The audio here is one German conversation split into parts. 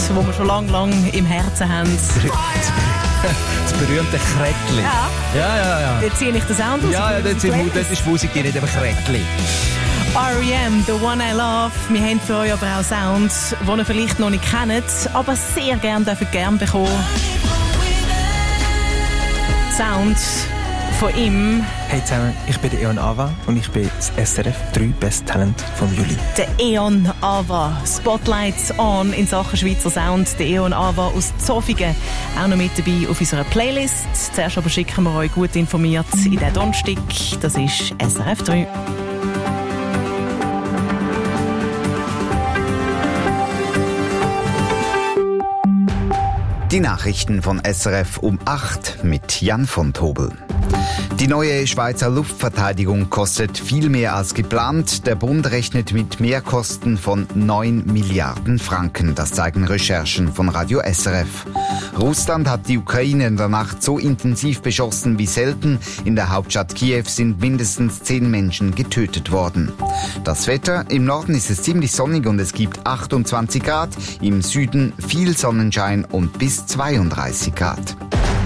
das wir schon lange im Herzen haben. Das berühmte Krättli. Ja. Jetzt ziehe ich den Sound aus. Ja, das ist Musik, die nicht eben Krättli. R.E.M., The One I Love. Wir haben für euch aber auch Sounds, die ihr vielleicht noch nicht kennt, aber sehr gerne bekommen. Sounds von ihm. Hey zusammen, ich bin der Eon Ava und ich bin das SRF 3 Best Talent vom Juli. Der Eon Ava. Spotlights on in Sachen Schweizer Sound. Der Eon Ava aus Zofingen. Auch noch mit dabei auf unserer Playlist. Zuerst aber schicken wir euch gut informiert in den Donnerstag. Das ist SRF 3. Die Nachrichten von SRF um 8 mit Jan von Tobel. Die neue Schweizer Luftverteidigung kostet viel mehr als geplant. Der Bund rechnet mit Mehrkosten von 9 Milliarden Franken. Das zeigen Recherchen von Radio SRF. Russland hat die Ukraine in der Nacht so intensiv beschossen wie selten. In der Hauptstadt Kiew sind mindestens 10 Menschen getötet worden. Das Wetter: Im Norden ist es ziemlich sonnig und es gibt 28 Grad. Im Süden viel Sonnenschein und bis 32 Grad.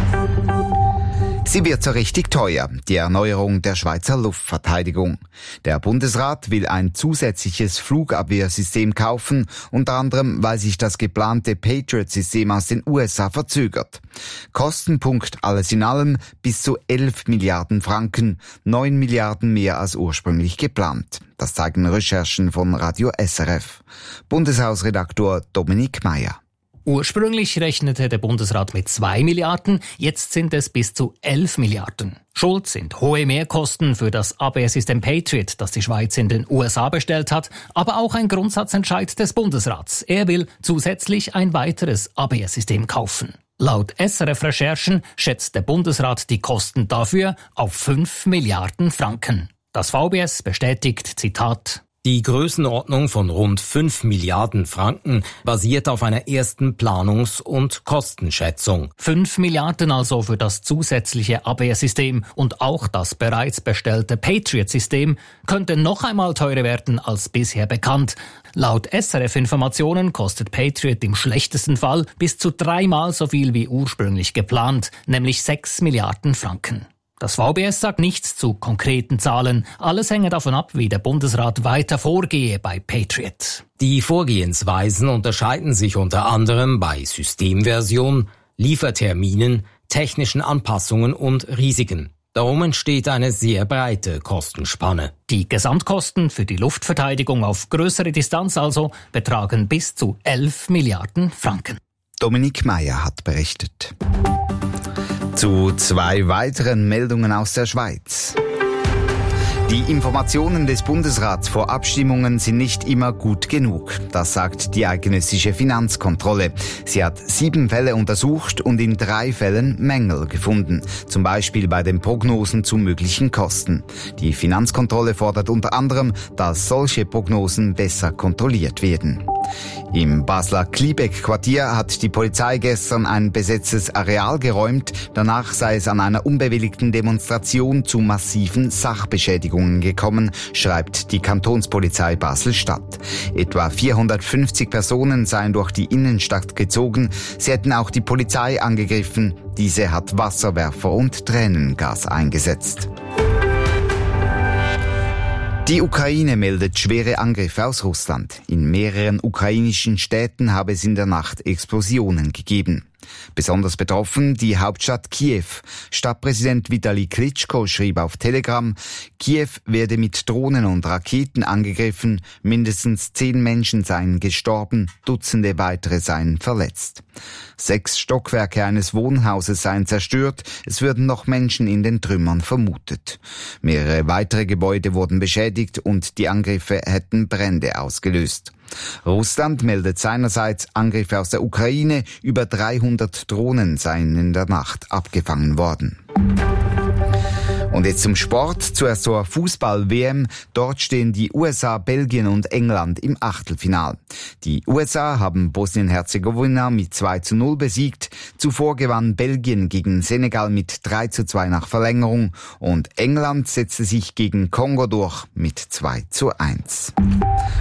Sie wird so richtig teuer, die Erneuerung der Schweizer Luftverteidigung. Der Bundesrat will ein zusätzliches Flugabwehrsystem kaufen, unter anderem, weil sich das geplante Patriot-System aus den USA verzögert. Kostenpunkt alles in allem bis zu 11 Milliarden Franken, 9 Milliarden mehr als ursprünglich geplant. Das zeigen Recherchen von Radio SRF. Bundeshausredaktor Dominik Meyer. Ursprünglich rechnete der Bundesrat mit 2 Milliarden, jetzt sind es bis zu 11 Milliarden. Schuld sind hohe Mehrkosten für das Abwehrsystem Patriot, das die Schweiz in den USA bestellt hat, aber auch ein Grundsatzentscheid des Bundesrats. Er will zusätzlich ein weiteres Abwehrsystem kaufen. Laut SRF-Recherchen schätzt der Bundesrat die Kosten dafür auf 5 Milliarden Franken. Das VBS bestätigt, Zitat: Die Größenordnung von rund 5 Milliarden Franken basiert auf einer ersten Planungs- und Kostenschätzung. 5 Milliarden also für das zusätzliche Abwehrsystem und auch das bereits bestellte Patriot-System könnte noch einmal teurer werden als bisher bekannt. Laut SRF-Informationen kostet Patriot im schlechtesten Fall bis zu 3-mal so viel wie ursprünglich geplant, nämlich 6 Milliarden Franken. Das VBS sagt nichts zu konkreten Zahlen. Alles hänge davon ab, wie der Bundesrat weiter vorgehe bei Patriot. Die Vorgehensweisen unterscheiden sich unter anderem bei Systemversion, Lieferterminen, technischen Anpassungen und Risiken. Darum entsteht eine sehr breite Kostenspanne. Die Gesamtkosten für die Luftverteidigung auf größere Distanz also betragen bis zu 11 Milliarden Franken. Dominik Meyer hat berichtet. Zu 2 weiteren Meldungen aus der Schweiz. Die Informationen des Bundesrats vor Abstimmungen sind nicht immer gut genug. Das sagt die eidgenössische Finanzkontrolle. Sie hat 7 Fälle untersucht und in 3 Fällen Mängel gefunden. Zum Beispiel bei den Prognosen zu möglichen Kosten. Die Finanzkontrolle fordert unter anderem, dass solche Prognosen besser kontrolliert werden. Im Basler Kliebeck-Quartier hat die Polizei gestern ein besetztes Areal geräumt. Danach sei es an einer unbewilligten Demonstration zu massiven Sachbeschädigungen gekommen, schreibt die Kantonspolizei Basel-Stadt. Etwa 450 Personen seien durch die Innenstadt gezogen. Sie hätten auch die Polizei angegriffen. Diese hat Wasserwerfer und Tränengas eingesetzt. Die Ukraine meldet schwere Angriffe aus Russland. In mehreren ukrainischen Städten habe es in der Nacht Explosionen gegeben. Besonders betroffen die Hauptstadt Kiew. Stadtpräsident Vitali Klitschko schrieb auf Telegram, Kiew werde mit Drohnen und Raketen angegriffen, mindestens 10 Menschen seien gestorben, Dutzende weitere seien verletzt. 6 Stockwerke eines Wohnhauses seien zerstört, es würden noch Menschen in den Trümmern vermutet. Mehrere weitere Gebäude wurden beschädigt und die Angriffe hätten Brände ausgelöst. Russland meldet seinerseits Angriffe aus der Ukraine, über 300 Drohnen seien in der Nacht abgefangen worden. Und jetzt zum Sport. Zuerst zur Fußball-WM. Dort stehen die USA, Belgien und England im Achtelfinal. Die USA haben Bosnien-Herzegowina mit 2:0 besiegt. Zuvor gewann Belgien gegen Senegal mit 3:2 nach Verlängerung. Und England setzte sich gegen Kongo durch mit 2:1.